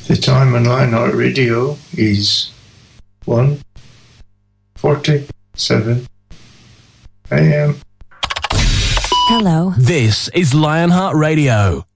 The time on Lionheart Radio is 1:47 a.m. Hello. This is Lionheart Radio.